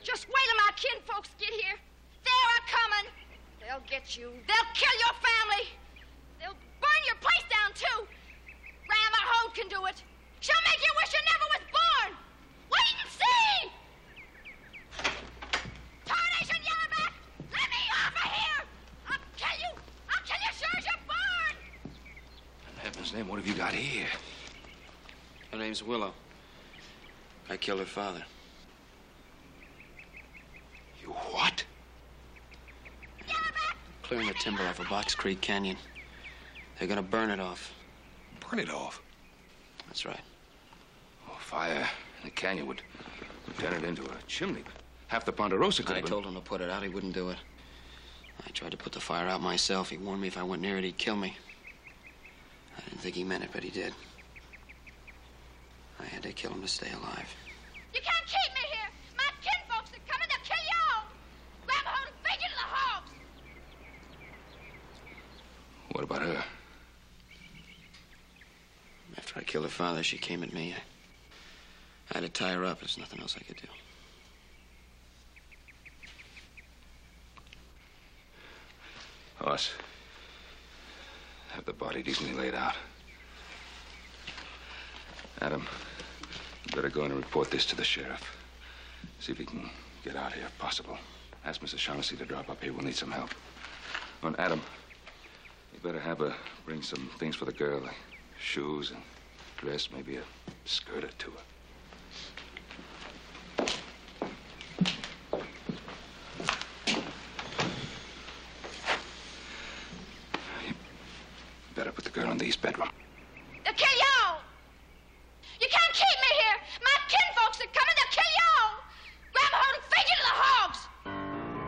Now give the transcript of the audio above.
Just wait till my kinfolks get here. They're a-coming. They'll get you. They'll kill your family. They'll burn your place down, too. Grandma Hogue can do it. She'll make you wish you never was born. Wait and see! Tarnation, Yellowback! Let me off of here! I'll kill you! I'll kill you sure as you're born! In heaven's name, what have you got here? Her name's Willow. I killed her father. You what? Yellowback! Clearing the timber off of Box Creek Canyon. They're gonna burn it off. Burn it off? That's right. Oh, fire in the canyon would turn it into a chimney. Half the Ponderosa could I have been... told him to put it out. He wouldn't do it. I tried to put the fire out myself. He warned me if I went near it, he'd kill me. I didn't think he meant it, but he did. I had to kill him to stay alive. You can't keep me here! My kinfolks are coming to kill you all! Grandma Hogue will feed you to the hogs! What about her? After I killed her father, she came at me. I had to tie her up. There's nothing else I could do. Hoss, have the body decently laid out. Adam, you better go in and report this to the sheriff. See if he can get out here if possible. Ask Mrs. Shaughnessy to drop up here. We'll need some help. Oh, and Adam, you better have her bring some things for the girl, like shoes and dress, maybe a skirt or two. You better put the girl in the east bedroom.